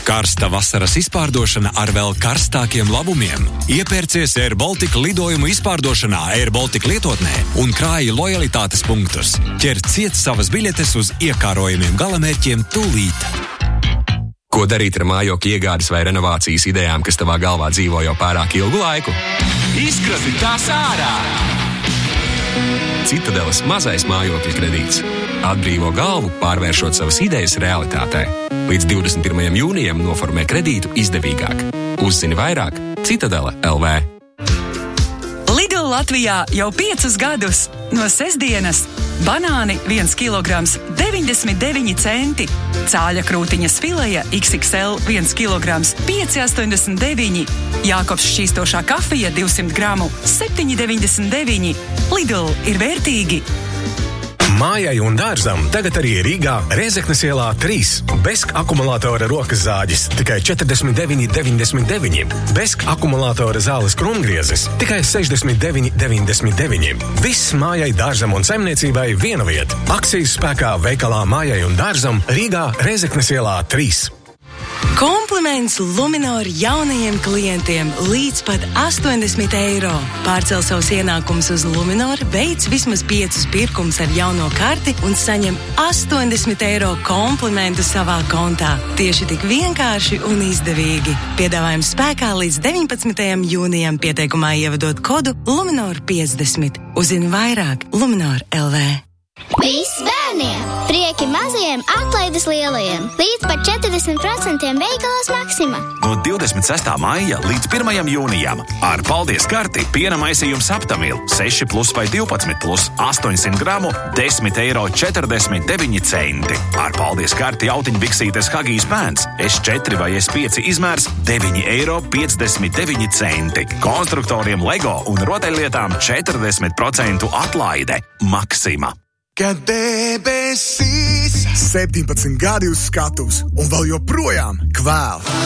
Karsta vasaras izpārdošana ar vēl karstākiem labumiem. Iepērcies Air Baltica lidojumu izpārdošanā Air Baltica lietotnē un krāji lojalitātes punktus. Ķer ciet savas biļetes uz iekārojumiem galamērķiem tūlīt. Ko darīt ar mājokļa iegādes vai renovācijas idejām, kas tavā galvā dzīvo jau pārāk ilgu laiku? Izkrati tās ārā! Citadeles mazais mājokļa kredīts. Atbrīvo galvu, pārvēršot savas idejas realitātē. Līdz 21. jūnijam noformē kredītu izdevīgāk. Uzzini vairāk Citadele LV. Lidl Latvijā jau 5 gadus. No sestdienas banāni 1 kilograms 99 centi. Cāļa krūtiņas fileja XXL 1 kilograms 5,89. Jākopš šķīstošā kafija 200 gramu 7,99. Lidl ir vērtīgi. Mājai un dārzam tagad arī Rīgā Rēzeknes ielā 3. Besk akumulātora rokas zāģis tikai 49,99. Besk akumulātora zāles krumgriezes tikai 69,99. Viss mājai, dārzam un saimniecībai viena vieta. Akcijas spēkā veikalā Mājai un dārzam Rīgā Rēzeknes ielā 3. Kompliments Luminor jaunajiem klientiem līdz pat 80 eiro. Pārcel savus ienākumus uz Luminor, veic vismaz 5 pirkumus ar jauno karti un saņem 80 eiro komplimentu savā kontā. Tieši tik vienkārši un izdevīgi. Piedāvājums spēkā līdz 19. jūnijam, pieteikumā ievadot kodu Luminor 50. Uzzini vairāk Luminor LV. Viss bērniem! Prieki mazajiem, atlaides lielajiem! Līdz pat 40% veikalos Maksima! No 26. maija līdz 1. jūnijam ar paldies karti piena maisījums Aptamil 6 plus vai 12 plus 800 gramu 10,49 eiro. Ar paldies karti autiņu biksītes Hagijs bērns S4 vai S5 izmērs 9,59 eiro. Konstruktoriem Lego un rotaļlietām 40% atlaide. Maksima! Kad debesīs 17 gadi uz skatuves un vēl joprojām kvēl.